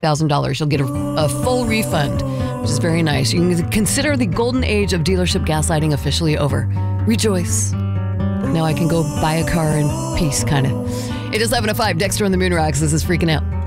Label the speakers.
Speaker 1: $1,000. You'll get a full refund, which is very nice. You can consider the golden age of dealership gaslighting officially over. Rejoice. Now I can go buy a car in peace, kind of. It is 11:05. Dexter on the Moon Rocks. This is Freaking Out.